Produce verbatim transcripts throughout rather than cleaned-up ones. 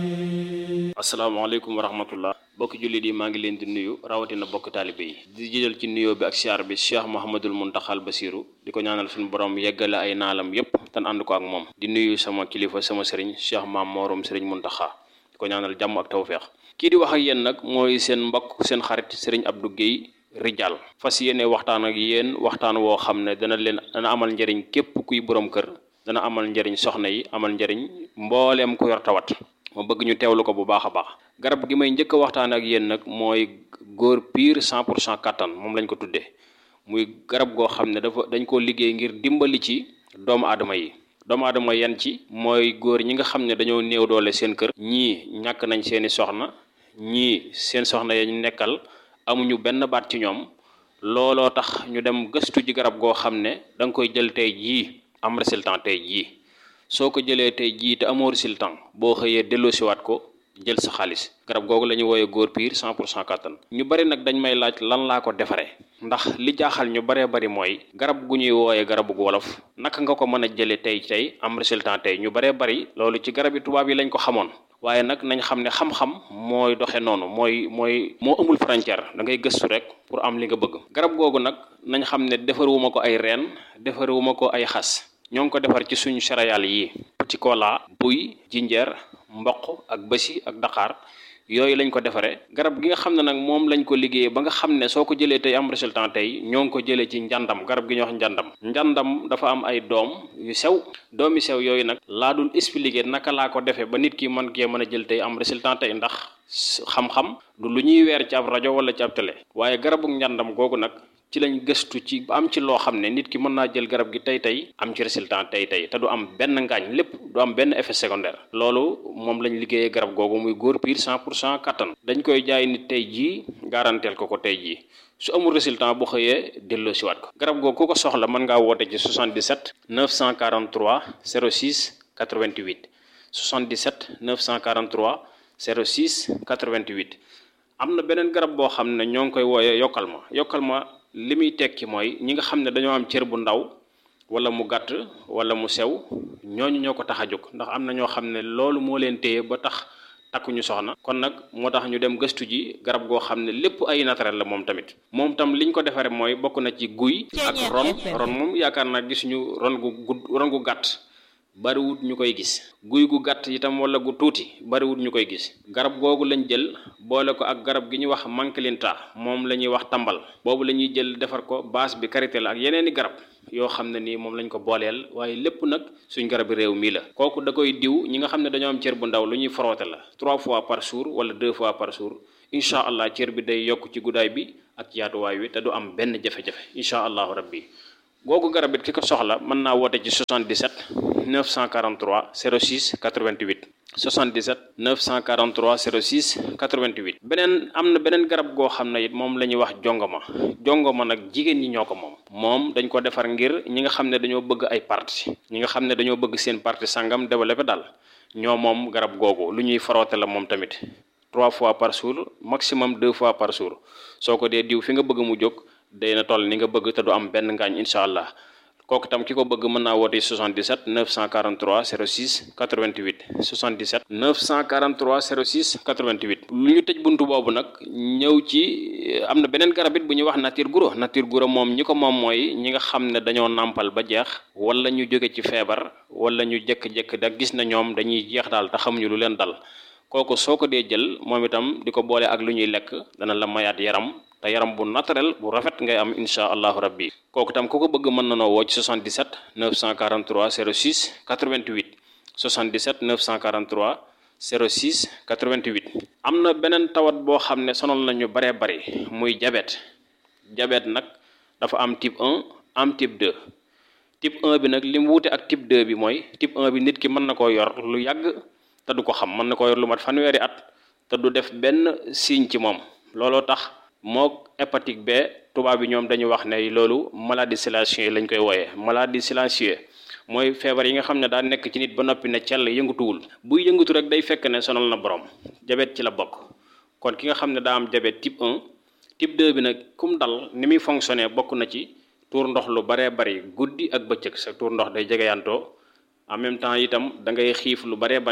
asalaamaaleykum wa rahmatullah bokki jullit yi maa ngi leen di nuyu rawatina bokk taalibe yi di jëjal ci nuyoo bi ak siyaar bi Cheikh Mouhamadul Muntaxal Basiru di ko ñaanal suñu borom yeggale ay naalam yépp tan ànd ko ak moom di nuyu sama kilifa sama sëriñ Cheikh Maam Moorom sëriñ Muntaxa di ko ñaanal jàmm ak tawfeex kii di wax ak yéen nag mooy seen mbokk seen xarit sëriñ Abdou Guèye Rijal fas yéene waxtaan ak yéen waxtaan woo xam ne dana leen dana amal njëriñ képp kuy borom kër dana amal njëriñ soxna yi amal njëriñ mbooleem ku yor tawat ma bëgg ñu teewlu ko bu baax a baax garab gi may njëkk a waxtaan ak yéen nag mooy góor piir cent pour cent kattan moom lañ ko tuddee muy garab goo xam ne dafa dañ koo liggéey ngir dimbali ci doomu aadama yi doomu aadama yan ci mooy góor ñi nga xam ne dañoo néew doole seen kër ñii ñàkk nañ seeni soxna ñii seen soxna ya ñu nekkal amuñu benn baat ci ñoom looloo tax ñu dem gëstu ji garab goo xam ne da nga koy jël tey jii am résultat tey jii soo ko jëlee tey jii te amoo résultat boo xëyee delloosiwaat ko jël sa xaalis garab googu la ñuy wooyee góor piir cent pour cent kattan ñu bari nag dañ may laaj lan laa ko defaree ndax li jaaxal ñu baree bari mooy garab gu ñuy wooyee garabu wolof naka nga ko mën a jëlee tey tey am résultat tey ñu baree bari loolu ci garab yi tubaab yi lañ ko xamoon waaye nag nañ xam ne xam-xam mooy doxe noonu mooy mooy moo amul frontière da ngay gëstu rek pour am li nga bëgg garab googu nag nañ xam ne defarewuma ko ay reen defarewuma ko ay xas ñoo ngi ko defar ci suñu céréales yi petit cola buy jinjeer mboq ak basi ak daqaar yooyu lañ ko defaree garab gi nga xam ne nag moom lañ ko liggéeyee ba nga xam ne soo ko jëlee tey am résultat tey ñoo ngi ko jëlee ci njàndam garab gi ñuy wax njàndam njàndam dafa am ay doom yu sew doom yu sew yooyu nag laa dul expliquer naka laa ko defee ba nit ki mën kee mën a jël tey am résultat tey ndax xam-xam du lu ñuy weer ci ab rajo wala ci ab télé waaye garabu njàndam googu nag ci lañ gëstu ci am ci loo xam ne nit ki mën naa jël garab gi tey tey am ci résultat tey tey te du am benn ngaañ lépp du am benn effet secondaire loolu moom lañ liggéeyee garab googu muy góor piir cent pour cent kattan dañ koy jaay nit tey jii garanteel ko ko tey jii su amul résultat bu xëyee delloo siwaat ko garab googu ku ko soxla mën ngaa woote ci soixante-dix-sept neuf cent quarante-trois zéro six quatre-vingt-huit soixante-dix-sept neuf cent quarante-trois zéro six quatre-vingt-huit am na beneen garab boo xam ne ñoo ngi koy wooyee yokkal ma yokkal ma li muy tekki mooy ñi nga xam ne dañoo am cër bu ndaw wala mu gàtt wala mu sew ñooñu ñoo ko tax a jóg ndax am na ñoo xam ne loolu moo leen téye ba tax takkuñu soxna kon nag moo tax ñu dem gëstu ji garab goo xam ne lépp ay naturel la moom tamit moom tam liñ ko defaree mooy bokk na ci guy ak ron ron moom yaakaar naa gisuñu ron gu gudd ron gu gàtt bariwut ñu koy gis guy gu gàtt itam wala gu tuuti bariwut ñu koy gis garab googu lañ jël boole ko ak garab gi ñuy wax mankilinta moom la ñuy wax tambal boobu la ñuy jël defar ko base bi karité la ak yeneeni garab yoo xam ne nii moom lañ ko booleel waaye lépp nag suñ garabi réew mii la kooku da koy diw ñi nga xam ne dañoo am cër bu ndaw lu ñuy frotté la trois fois par jour wala deux fois par jour incha allah cër bi day yokk ci guddaay bi ak yaatuwaay wi te du am benn jafe-jafe incha allahu rabbi googu garab it ki ko soxla mën naa woote ci soixante-dix-sept neuf cent quarante-trois zéro six quatre-vingt-huit soixante-dix-sept neuf cent quarante-trois zéro six quatre-vingt-huit beneen am na beneen garab goo xam ne it moom la ñuy wax jongoma jongoma nag jigéen ñi ñoo ko moom moom dañ ko defar ngir ñi nga xam ne dañoo bëgg ay parti ñi nga xam ne dañoo bëgg seen parti sangam développé daal ñoo moom garab googu lu ñuy faroote la moom tamit trois fois par jour maximum deux fois par jour soo ko dee diw fi nga bëgg mu jóg day na toll ni nga bëgg te du am benn ngaañ incha allah kooku tam ki ko bëgg mën naa woote soixante-dix-sept neuf cent quarante-trois zéro six quatre-vingt-huit soixante-dix-sept neuf cent quarante-trois zéro six quatre-vingt-huit lu ñu tëj buntu boobu nag ñëw ci am na beneen garab it bu ñuy wax nature guro nature guro moom ñi ko moom mooy ñi nga xam ne dañoo nàmpal ba jeex wala ñu jóge ci feebar wala ñu jëkk-jëkk da gis na ñoom dañuy jeex daal te xamuñu lu leen dal kooku soo ko dee jël moom itam di ko boole ak lu ñuy lekk dana la mayaat yaram te yaram bu naturel bu rafet ngay am insha allahu rabbi kooku tam ku ko bëgg mën na noo woo ci soixante-dix-sept neuf cent quarante-trois zéro six quatre-vingt-huit soixante-dix-sept neuf cent quarante-trois zéro six quatre-vingt-huit am na beneen tawat boo xam ne sonal nañu baree bari muy diabète diabète nag dafa am type un am type deux type un bi nag li mu wuute ak type deux bi mooy type un bi nit ki mën na koo yor lu yàgg te du ko xam mën na koo yor lu mat fanweeri at te du def benn signe ci moom looloo tax mook hépatique B tubaab bi ñoom dañu wax ne loolu maladie silencieuse lañ koy wooyee maladie silencieuse mooy feebar yi nga xam ne daa nekk ci nit ba noppi ne cell yëngutuwul buy yëngutu rek day fekk ne sonal na borom diabète ci la bokk kon ki nga xam ne daa am diabète type un type deux bi nag kum dal ni muy fonctionner bokk na ci tuur ndox lu baree bari guddi ak bëccëg sa tuur ndox day jegeyantoo en même temps itam da ngay xiif lu baree bari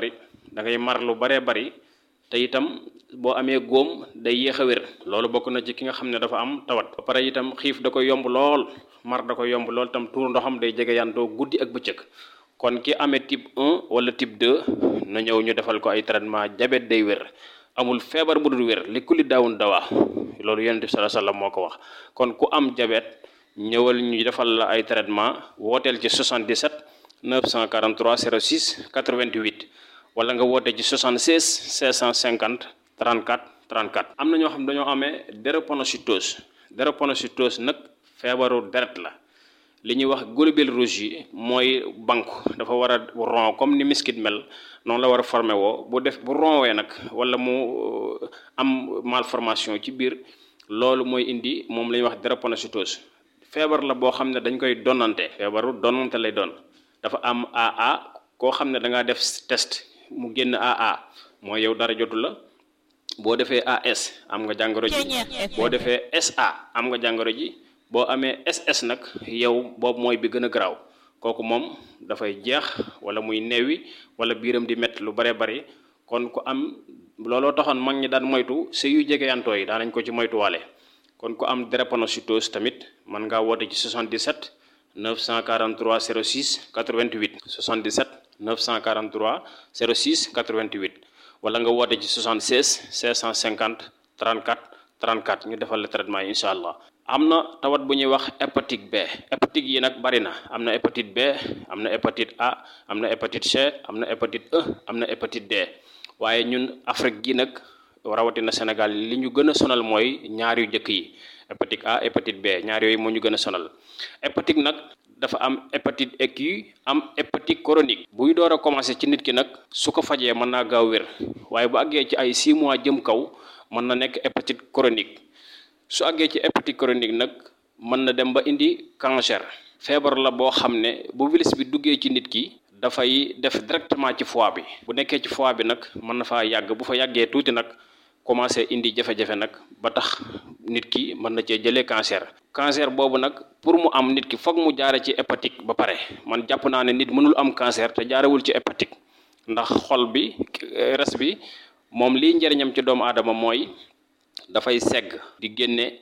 da ngay mar lu baree bari te itam boo amee góom day yéex a wér loolu bokk na ci ki nga xam ne dafa am tawat ba pare itam xiif da koy yomb lool mar da koy yomb lool itam tuur ndoxam day jege yantoo guddi ak bëccëg kon ki amee type un wala type deux na ñëw ñu defal ko ay traitement diabète day wér amul feebar bu dul wér li kulli daawun dawaa loolu yonent bi sallallahu alayhi wasallam moo ko wax kon ku am diabète ñëwal ñu defal la ay traitement wooteel ci soixante-dix-sept neuf cent quarante-trois zéro six quatre-vingt-huit wala nga woote ci soixante-seize cinq cent cinquante trente-quatre trente-quatre am na ñoo xam dañoo amee drépanocytose drépanocytose nag feebaru deret la li ñuy wax globules rouges yi mooy banku dafa war a rond comme ni miskit mel noonu la war a formé woo bu def bu ronwee nag wala mu am malformation ci biir loolu mooy indi moom la ñuy wax drépanocytose feebar la boo xam ne dañ koy donnante feebaru donnante lay doon dafa am A A koo xam ne da ngaa def test mu génn A A mooy yow dara jotu la boo defee A S am nga jàngoro ji boo defee S A am nga jàngoro ji boo amee S S nag yow boobu mooy bi gën a garaaw kooku moom dafay jeex wala muy neewi wala biiram di métti lu bare bari kon ku am looloo taxoon mag ñi daan moytu sëy yu jegeyantoo yi daan nañ ko ci moytuwaale kon ku am drépanocytose tamit mën ngaa woote ci soixante-dix-sept neuf cent quarante-trois zéro six quatre-vingt-huit soixante-dix-sept neuf cent quarante-trois zéro six quatre-vingt-huit wala nga woote ci soixante-seize cinq cent cinquante trente-quatre trente-quatre ñu defal la traitement yi incha allah. am na tawat bu ñuy wax hépatite B hépatite yi nag bari na am na hépatite B am na hépatite A am na hépatite C am na hépatite E am na hépatite D waaye ñun Afrique gi nag rawatina Sénégal li ñu gën a sonal mooy ñaar yu njëkk yi hépatite A hépatite B ñaar yooyu moo ñu gën a sonal hépatite nag dafa am hépatite aiguë am hépatite chronique buy door a commencé ci nit ki nag su ko fajee mën naa gaaw wér waaye bu àggee ci ay six mois jëm kaw mën na nekk hépatite chronique su àggee ci hépatite chronique nag mën na dem ba indi cancer feebar la boo xam ne bu virus bi duggee ci nit ki dafay def directement ci foie bi bu nekkee ci foie bi nag mën na faa yàgg bu fa yàggee tuuti nag commencé indi jafe-jafe nag ba tax nit ki mën na cee jëlee cancer cancer boobu nag pour mu am nit ki foog mu jaare ci hépatique ba pare man jàpp naa ne nit mënul am cancer te jaarewul ci hépatique ndax xol bi res bi moom liy njëriñam ci doomu aadama mooy dafay segg di génne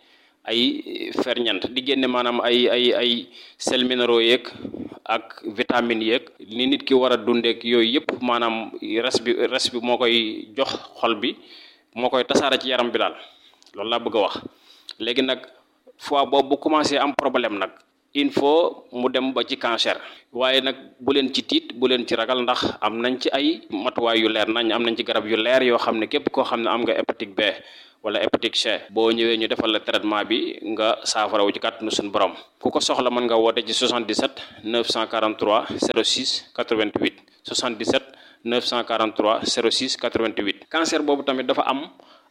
ay ferñeent di génne maanaam ay ay ay sels minéraux yeeg ak vitamines yeeg ni nit ki war a dundeek yooyu yëpp maanaam res bi res bi moo koy jox xol bi moo koy tasaare ci yaram bi daal loolu laa bëgg a wax léegi nag fois boobu bu commencé am problème nag il faut mu dem ba ci cancer waaye nag bu leen ci tiit bu leen ci ragal ndax am nañ ci ay matuwaay yu leer nañ am nañ ci garab yu leer yoo xam ne képp koo xam ne am nga hépatite B wala hépatite C boo ñëwee ñu defal la traitement bi nga saafarawu ci kàttanu suñu borom ku ko soxla mën nga woote ci soixante-dix-sept neuf cent quarante-trois zéro six quatre-vingt-huit soixante-dix-sept neuf cent quarante-trois zéro six quatre-vingt-huit cancer boobu tamit dafa am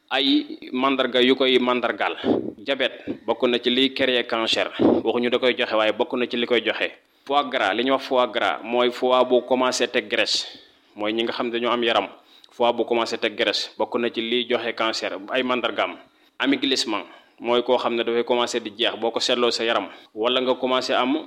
ay mandarga yu koy mandargaal diabète bokk na ci liy créer cancer waxuñu da koy joxe waaye bokk na ci li koy joxe foie gras li ñuy wax foie gras mooy foie bu commencé teg graisse mooy ñi nga xam ne dañoo am yaram foie bu commencé teg graisse bokk na ci liy joxe cancer ay mandargaam amaiglissement mooy koo xam ne dafay commencé di jeex boo ko seetloo sa yaram wala nga commencé am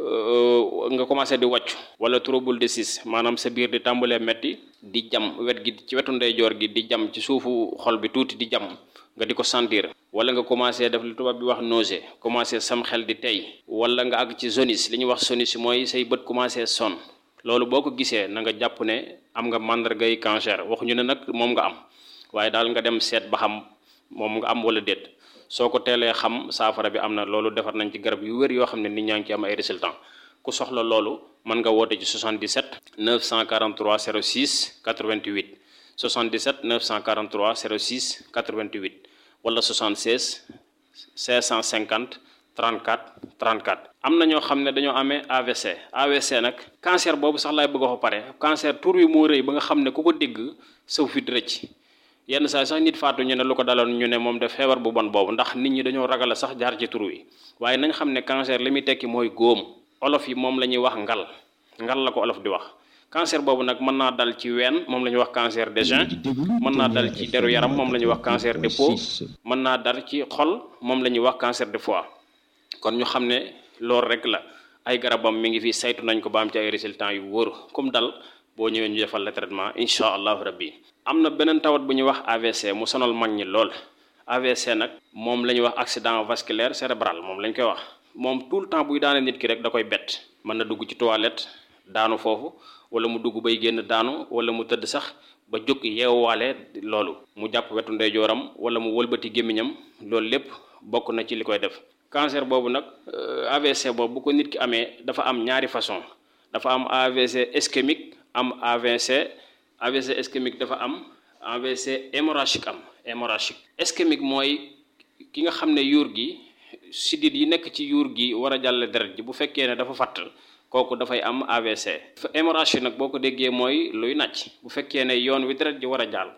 nga commencé di wàccu wala trouble de six maanaam sa biir di tàmbalee metti di jam wet gi ci wetu ndeyjoor gi di jam ci suufu xol bi tuuti di jam nga di ko sentir wala nga commencé def li tubaab bi wax nausée commencé sam xel di tey wala nga àgg ci jaunisse li ñuy wax jaunisse mooy say bët commencé sonn loolu boo ko gisee na nga jàpp ne am nga màndargay cancer waxuñu ne nag moom nga am waaye daal nga dem seet ba xam moom nga am wala déet soo ko teelee xam saafara bi am na loolu defar nañ ci garab yu wér yoo xam ne nit ñaa ngi ci am ay résultats ku soxla loolu mën nga woote ci soixante-dix-sept neuf cent quarante-trois zéro six quatre-vingt-huit soixante-dix-sept neuf cent quarante-trois zéro six quatre-vingt-huit wala soixante-seize cinq cent cinquante trente-quatre trente-quatre am na ñoo xam ne dañoo amee A V C A V C nag cancer boobu sax laay bëgg a wax pare cancer tur wi moo rëy ba nga xam ne ku ko dégg saw fit rëcc yenn saa sax nit faatu ñu ne lu ko daloon ñu ne moom def feebar bu bon boobu ndax nit ñi dañoo ragal a sax jaar ci tur wi waaye nañ xam ne cancer li muy tekki mooy góom olof yi moom la ñuy wax ngal ngal la ko olof di wax cancer boobu nag mën naa dal ci ween moom la ñuy wax cancer des reins mën naa dal ci deru yaram moom la ñuy wax cancer de peau mën naa dal ci xol moom la ñuy wax cancer de foie kon ñu xam ne loolu rek la ay garabam mi ngi fi saytu nañ ko ba am ci ay résultats yu wóor comme dal boo ñëwee ñu defal la traitement incha allahu rabbi. am na beneen tawat bu ñuy wax A V C mu sonal mag ñi lool A V C nag moom la ñuy wax accident vasculaire cérébral moom lañ koy wax moom tout le temps buy daane nit ki rek da koy bett mën na dugg ci toilette daanu foofu wala mu dugg bay génn daanu wala mu tëdd sax ba jóg yeewaale loolu mu jàpp wetu ndeyjooram wala mu wëlbati gémmiñam loolu lépp bokk na ci li koy def. cancer boobu nag A V C boobu bu ko nit ki amee dafa am ñaari façon dafa am A V C ischémique am A V C A V C ischémique dafa am A V C hémorragique am hémorragique ischémique mooy ki nga xam ne yuur gi sidit yi nekk ci yuur gi war a jàll deret ji bu fekkee ne dafa fatt kooku dafay am A V C. hémorragie nag boo ko déggee mooy luy nàcc bu fekkee ne yoon wi deret ji war a jàll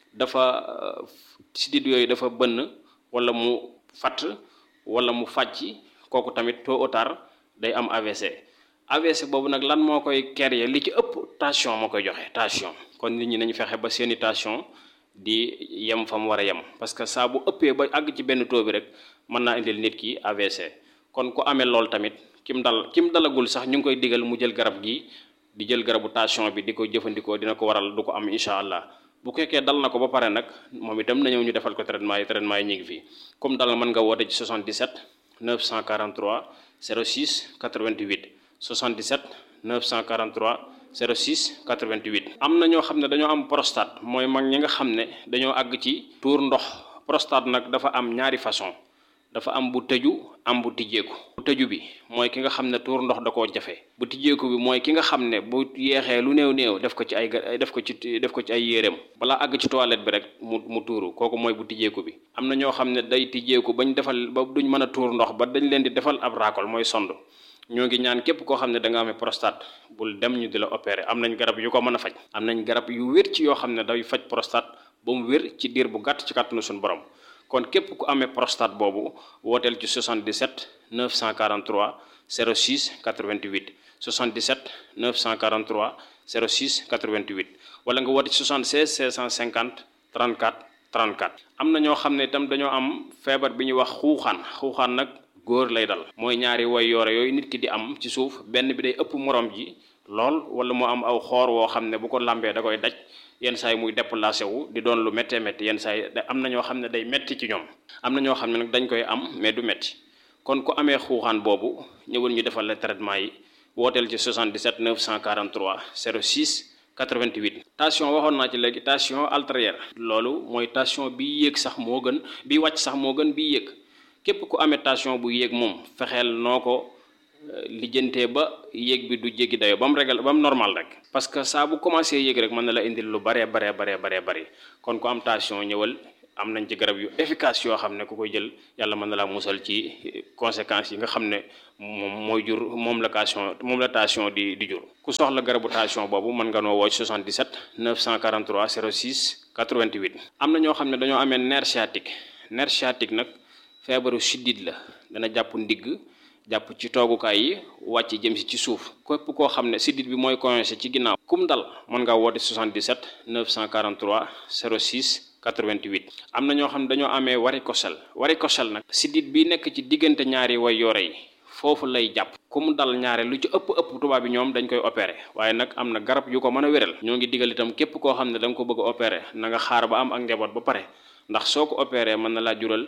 dafa sidit yooyu dafa bënn wala mu fatt wala mu fàcc kooku tamit tôt ou tard day am A V C. A V C boobu nag lan moo koy créer li ci ëpp tension moo koy joxe tension kon nit ñi nañu fexe ba seeni tension di yem fa mu war a yem parce que saa bu ëppee ba àgg ci benn taux bi rek mën naa indil nit ki A V C. kon ku amee loolu tamit kim dal kim dalagul sax ñu ngi koy digal mu jël garab gi di jël garabu tension bi di ko jëfandikoo dina ko waral du ko am incha allah bu fekkee dal na ko ba pare nag moom itam na ñëw ñu defal ko traitement yi traitement yi ñu ngi fii comme dal mën nga woote ci soixante-dix-sept neuf cent quarante-trois zéro six quatre-vingt-huit soixante-dix-sept neuf cent quarante-trois zéro six quatre-vingt-huit. am na ñoo xam ne dañoo am prostate mooy mag ñi nga xam ne dañoo àgg ci tuur ndox prostate nag dafa am ñaari façon dafa am bu tëju am bu tijjeeku bu tëju bi mooy ki nga xam ne tuur ndox da koo jafe bu tijjeeku bi mooy ki nga xam ne bu yeexee lu néew néew def ko ci ay def ko ci def ko ci ay yéreem balaa àgg ci toilette bi rek mu mu tuuru kooku mooy bu tijjeeku bi. am na ñoo xam ne day tijjeeku bañ defal ba duñ mën a tuur ndox ba dañ leen di defal ab raakol mooy sond ñoo ngi ñaan képp koo xam ne da nga amee prostate bul dem ñu di la opérer am nañ garab yu ko mën a faj am nañ garab yu wér ci yoo xam ne day faj prostate ba mu wér ci diir bu gàtt ci kàttanu suñu borom. kon képp ku amee prostate boobu wooteel ci soixante-dix-sept neuf cent quarante-trois zéro six quatre-vingt-huit soixante-dix-sept neuf cent quarante-trois zéro six quatre-vingt-huit wala nga woote ci soixante-seize cinq cent cinquante trente-quatre trente-quatre. am na ñoo xam ne itam dañoo am feebar bi ñuy wax xuuxaan xuuxaan nag góor lay dal mooy ñaari way yoore yooyu nit ki di am ci suuf benn bi day ëpp morom ji lool wala mu am aw xoor woo xam ne bu ko lambee da koy daj yenn saa yi muy déplacé wu di doon lu méttee métti yenn saa yi am na ñoo xam ne day métti ci ñoom am na ñoo xam ne nag dañ koy am mais du métti kon ku amee xuuxaan boobu ñëwal ñu defal la traitement yi wooteel ci soixante-dix-sept neuf cent quarante-trois zéro six quatre-vingt-huit. tension waxoon naa ci léegi tension artérielle loolu mooy tension bi yéeg sax moo gën bi wàcc sax moo gën bi yéeg képp ku amee tension bu yéeg moom fexeel noo ko lijjantee ba yéeg bi du jéggi dayo ba mu régal ba mu normal rek parce que saa bu commencé yéeg rek mën na la indil lu baree baree baree baree bëri kon ku am tension ñëwal am nañ ci garab yu efficace yoo xam ne ku koy jël yàlla mën na laa musal ci conséquences yi nga xam ne moom mooy jur moom la tension moom la tension di di jur. ku soxla garabu tension boobu mën nga noo woo soixante-dix-sept neuf cent quarante-trois zéro six quatre-vingt-huit. am na ñoo xam ne dañoo amee nerf sciatique nerf sciatique nag feebaru siddit la dana jàpp ndigg jàpp ci toogukaay yi wàcc jëm si ci suuf képp koo xam ne siddit bi mooy coincé ci ginnaaw kum dal mën ngaa woote soixante-dix-sept neuf cent quarante-trois zéro six quatre-vingt-huit. am na ñoo xam ne dañoo amee varicocèle varicocèle nag siddit bi nekk ci diggante ñaari way yoore yi foofu lay jàpp ku mu dal ñaare lu ci ëpp ëpp tubaab bi ñoom dañ koy opérer waaye nag am na garab yu ko mën a wéral ñoo ngi digal itam képp koo xam ne da nga ko bëgg a opérer na nga xaar ba am ak njaboot ba pare ndax soo ko opérer mën na laa jural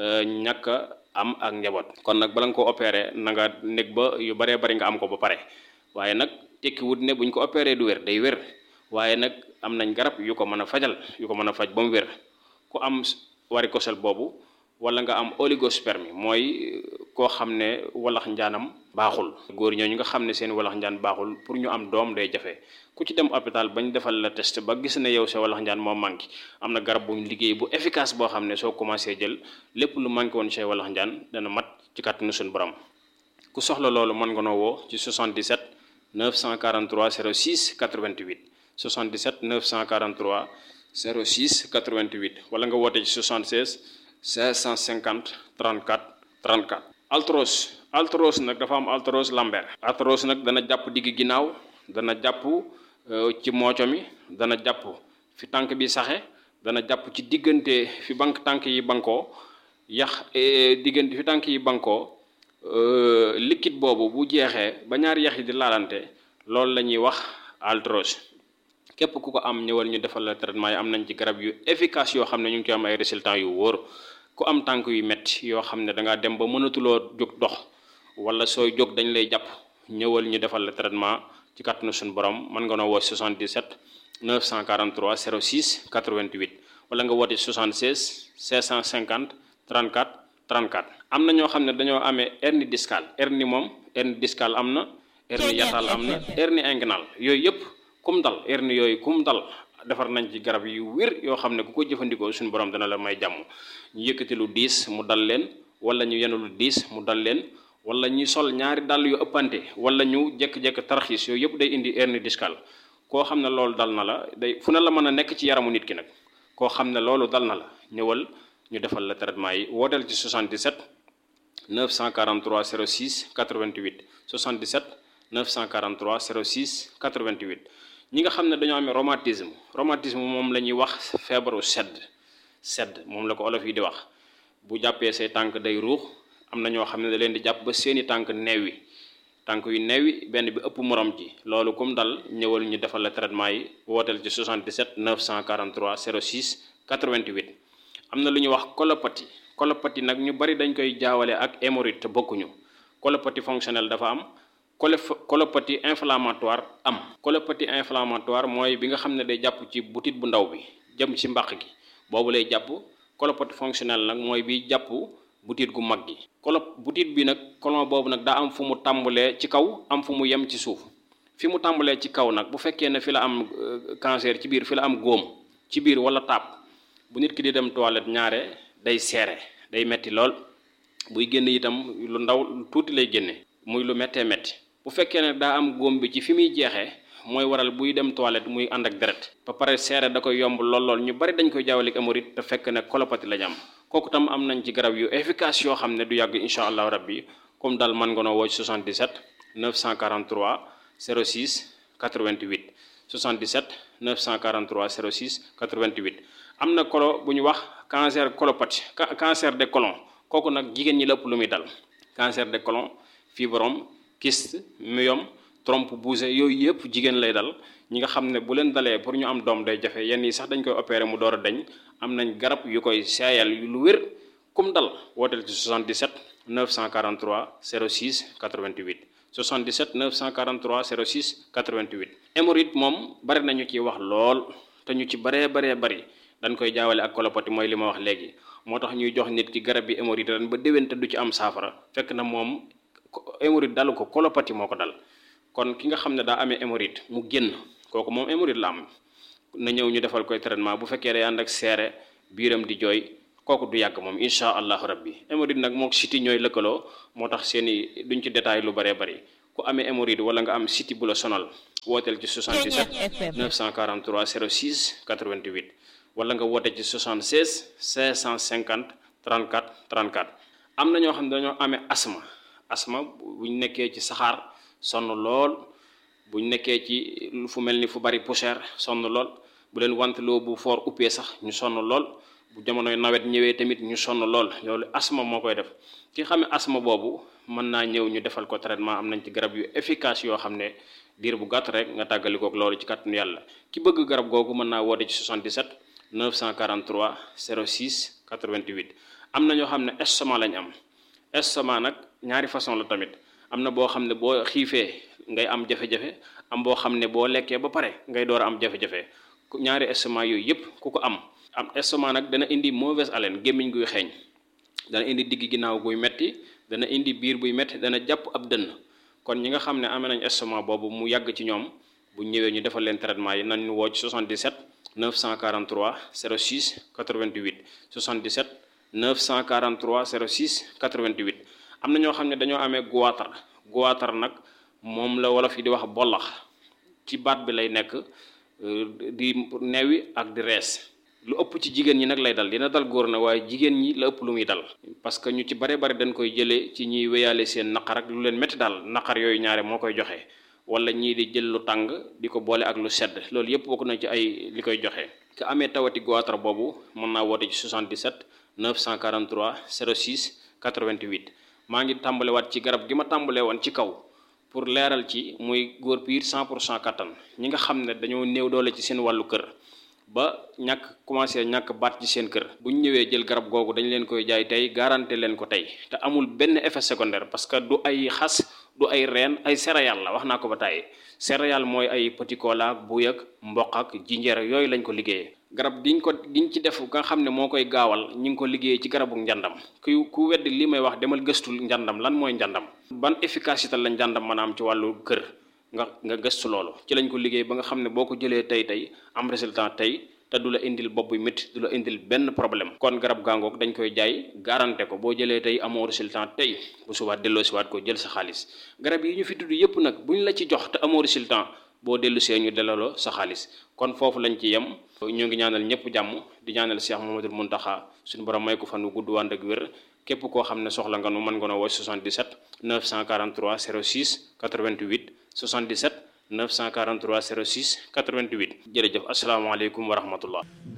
ñàkk am ak njaboot kon nag bala nga ko opéré na nga nekk ba yu baree bari nga am ko ba pare waaye nag tekki wut ne buñ ko opéré du wér day wér waaye nag am nañ garab yu ko mën a fajal yu ko mën a faj ba mu wér ku am varicocèle boobu wala nga am oligospermie mooy koo xam ne walax njaanam baaxul góor ñooñu nga xam ne seen walax njaan baaxul pour ñu am doom day jafe ku ci dem hôpital bañ defal la test ba gis ne yow sa walax njaan moo manqué am na garab buñ liggéey bu efficace boo xam ne soo commencé jël lépp lu manqué woon say walax njaan dana mat ci kàttanu suñu borom ku soxla loolu mën nga noo woo ci soixante-dix-sept neuf cent quarante-trois zéro six quatre-vingt-huit soixante-dix-sept neuf cent quarante-trois zéro six quatre-vingt-huit wala nga woote ci soixante-seize cinq cent cinquante trente-quatre trente-quatre. arthrose arthrose nag dafa am arthrose lombaire arthrose nag dana jàpp digg ginnaaw dana jàpp ci mooco mi dana jàpp fi tànk bi saxe dana jàpp ci diggante fi bank tànk yi bankoo yax diggante fi tànk yi bankoo liquide boobu bu jeexee ba ñaari yax yi di laalante loolu la ñuy wax Altroz. képp ku ko am ñëwal ñu defal la traitement yi am nañ ci garab yu efficace yoo xam ne ñu ngi ci am ay résultats yu wóor ku am tànk yu metti yoo xam ne da ngaa dem ba mënatuloo jóg dox wala sooy jóg dañ lay jàpp ñëwal ñu defal la traitement ci kàttanu suñu borom mën nga noo woo soixante-dix-sept neuf cent quarante-trois zéro six quatre-vingt-huit wala nga woote soixante-seize cinq cent cinquante trente-quatre trente-quatre. am na ñoo xam ne dañoo amee hernie discale hernie moom hernie discale am na hernie yatal am na hernie inguinale yooyu yëpp kum dal hernie yooyu kum dal defar nañ ci garab yu wér yoo xam ne ku ko jëfandikoo suñu borom dana la may jàmm ñu yëkkati lu diis mu dal leen wala ñu yenu lu diis mu dal leen wala ñu sol ñaari dàll yu ëppante wala ñu jekk-jekk tarxiis yooyu yëpp day indi hernie discale koo xam ne loolu dal na la day fu ne la mën a nekk ci yaramu nit ki nag koo xam ne loolu dal na la ñëwal ñu defal la traitement yi wooteel ci soixante-dix-sept neuf cent quarante-trois zéro six quatre-vingt-huit soixante-dix-sept neuf cent quarante-trois zéro six quatre-vingt-huit. ñi nga xam ne dañoo amee rhumatisme rhumatisme moom la ñuy wax feebaru sedd sedd moom la ko olof yi di wax bu jàppee say tànk day ruux am na ñoo xam ne da leen di jàpp ba seeni tànk neewi tànk yu neewi benn bi ëpp morom ji loolu comme dal ñëwal ñu defal la traitement yi wooteel ci soixante-dix-sept neuf cent quarante-trois zéro six quatre-vingt-huit. am na lu ñuy wax colopathie colopathie nag ñu bari dañ koy jaawale ak hémorroïde te bokkuñu colopathie fonctionnelle dafa am colopathie inflammatoire am. colopathie inflammatoire mooy bi nga xam ne day jàpp ci butit bu ndaw bi jëm ci mbàq gi boobu lay jàpp colopathie fonctionnelle nag mooy bi jàpp butit gu mag gi. colo butit bi nag colon boobu nag daa am fu mu tàmbalee ci kaw am fu mu yem ci suuf fi mu tàmbalee ci kaw nag bu fekkee ne fi la am cancer ci biir fi la am góom ci biir wala taab bu nit ki di dem toilette ñaare day seere day metti lool buy génn itam lu ndaw tuuti lay génne muy lu méttee métti. bu fekkee ne daa am góom bi ci fi muy jeexee mooy waral buy dem toilette muy ànd ak deret ba pare seere da koy yomb lool lool ñu bari dañ koy jaawale ak hémorroïde te fekk ne colopathie la ñu am kooku tam am nañ ci garab yu efficace yoo xam ne du yàgg incha allahu rabbi comme daal mën nga noo woo soixante-dix-sept neuf cent quarante-trois zéro six quatre-vingt-huit soixante-dix-sept neuf cent quarante-trois zéro six quatre-vingt-huit. am na colo bu ñu wax cancer colopathie cancer de colon kooku nag jigéen ñi la ëpp lu muy dal cancer de colon fibrome kyste myome trompe bougée yooyu yëpp jigéen lay dal ñi nga xam ne bu leen dalee pour ñu am doom day jafe yenn yi sax dañ koy opérer mu door a dañ am nañ garab yu koy seeyal lu wér kum dal wooteel ci soixante-dix-sept neuf cent quarante-trois zéro six quatre-vingt-huit soixante-dix-sept neuf cent quarante-trois zéro six quatre-vingt-huit. hémorroïde moom bari nañu ciy wax lool te ñu ci baree baree bari dañ koy jaawale ak colopathie mooy li ma wax léegi moo tax ñuy jox nit ki garab bi hémorroïde ren ba déwén te du ci am saafara fekk na moom hémorroïde dalu ko colopathie moo ko dal kon ki nga xam ne daa amee hémorroïde mu génn kooku moom hémorroïde la am na ñëw ñu defal koy traitement bu fekkee day ànd ak seere biiram di jooy kooku du yàgg moom incha allahu rabbi hémorroïde nag mook siti ñooy lëkkaloo moo tax seeni duñ ci détail lu bëree bëri ku amee hémorroïde wala nga am siti bu la sonal wooteel ci soixante-dix-sept neuf cent quarante-trois zéro six quatre-vingt-huit wala nga woote ci soixante-seize cinq cent cinquante trente-quatre trente-quatre. am na ñoo xam ne dañoo amee asma asma buñ nekkee ci saxaar sonn lool buñ nekkee ci fu mel ni fu bari poussière sonn lool bu leen wanteloo bu foor uppee sax ñu sonn lool bu jamonoy nawet ñëwee tamit ñu sonn lool loolu asma moo koy def ki xamee asma boobu mën naa ñëw ñu defal ko traitement am nañ ci garab yu efficace yoo xam ne diir bu gàtt rek nga tàggalikook loolu ci kàttanu yàlla ki bëgg garab googu mën naa woote ci soixante-dix-sept neuf cent quarante-trois zéro six quatre-vingt-huit. am na ñoo xam ne estomac lañ am estomac nag ñaari façon la tamit am na boo xam ne boo xiifee ngay am jafe-jafe am boo xam ne boo lekkee ba pare ngay door a am jafe-jafe ñaari estomac yooyu yëpp ku ko am am estomac nag dana indi mauvaise haleine gémmiñ guy xeeñ dana indi digg ginnaaw guy metti dana indi biir buy metti dana jàpp ab dënn kon ñi nga xam ne amee nañ estomac boobu mu yàgg ci ñoom bu ñëwee ñu defal leen traitement yi nañ ñu woo ci soixante-dix-sept neuf cent quarante-trois zéro six quatre-vingt-huit soixante-dix-sept neuf cent quarante-trois zéro six quatre-vingt-huit. am na ñoo xam ne dañoo amee goitre goitre nag moom la wolof yi di wax bollax ci baat bi lay nekk di neewi ak di rees lu ëpp ci jigéen ñi nag lay dal dina dal góor na waaye jigéen ñi la ëpp lu muy dal parce que ñu ci bare bare dañ koy jëlee ci ñuy wéyaale seen naqar ak lu leen métti daal naqar yooyu ñaare moo koy joxe wala ñii di jël lu tàng di ko boole ak lu sedd loolu yëpp bokk na ci ay li koy joxe. ki amee tawati goitre boobu mën naa woote ci soixante-dix-sept neuf cent quarante-trois zéro six quatre-vingt-huit. maa ngi tàmbale waat ci garab gi ma tàmbalee woon ci kaw pour leeral ci muy góor piir cent pour cent kattan ñi nga xam ne dañoo néew doole ci seen wàllu kër ba ñàkk commencé ñàkk baat ci seen kër bu ñu ñëwee jël garab googu dañ leen koy jaay tey garanté leen ko tey te amul benn effet secondaire parce que du ay xas du ay reen ay céréales la wax naa ko ba tàyyi céréales mooy ay petit cola ak buy ak mboq ak jinjeer yooyu lañ ko liggéeyee garab diñ ko diñ ci def nga xam ne moo koy gaawal ñi ngi ko liggéeyee ci garabu njàndam ku ku weddi li may wax demal gëstul njàndam lan mooy njàndam ban efficacité la njàndam mën a am ci wàllu kër nga nga gëstu loolu ci lañ ko liggéey ba nga xam ne boo ko jëlee tey tey am résultat tey te du la indil bopp bu métti du la indil benn problème kon garab gàngoog dañ koy jaay garanté ko boo jëlee tey amoo résultat tey bu subaat delloo siwaat ko jël sa xaalis garab yi ñu fi tudd yépp nag buñ la ci jox te amoo résultat boo dellu see ñu delloo sa xaalis kon foofu lañ ci yem ñoo ngi ñaanal ñëpp jàmm di ñaanal Cheikh Mouhamadoul Mountakha suñu borom may ko fan wu gudd wànd ak wér képp koo xam ne soxla nga nu mën nga noo woo soixante-dix-sept neuf cent quarante-trois zéro six quatre-vingt-huit soixante-dix-sept neuf cent quarante-trois zéro six quatre-vingt-huit jërëjëf asalaamaaleykum wa rahmatullah